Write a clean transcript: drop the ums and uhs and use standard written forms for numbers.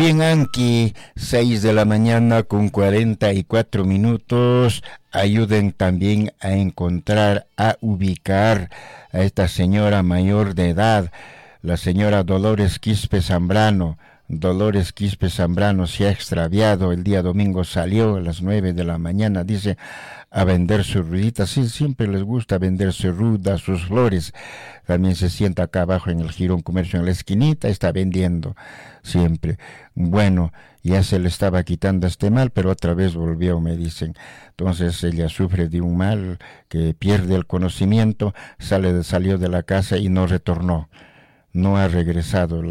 bien, Anki, 6 de la mañana con 44 minutos. Ayuden también a encontrar, a ubicar a esta señora mayor de edad, la señora Dolores Quispe Zambrano. Dolores Quispe Zambrano se ha extraviado. El día domingo salió a las 9 de la mañana, dice, a vender sus ruditas. Sí, siempre les gusta vender su ruda, sus flores. También se sienta acá abajo en el Girón Comercio, en la esquinita, está vendiendo siempre. Bueno, ya se le estaba quitando este mal, pero otra vez volvió, me dicen. Entonces ella sufre de un mal que pierde el conocimiento, salió de la casa y no retornó. No ha regresado.